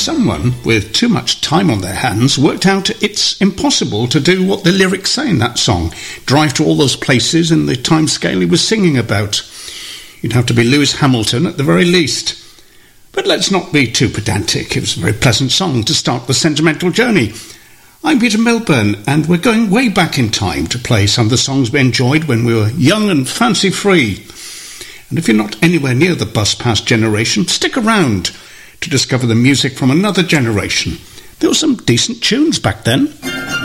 someone with too much time on their hands worked out it's impossible to do what the lyrics say in that song. Drive to all those places in the time scale he was singing about. You'd have to be Lewis Hamilton at the very least. But let's not be too pedantic. It was a very pleasant song to start the sentimental journey. I'm Peter Milburn, and we're going way back in time to play some of the songs we enjoyed when we were young and fancy-free. And if you're not anywhere near the bus-pass generation, stick around to discover the music from another generation. There were some decent tunes back then.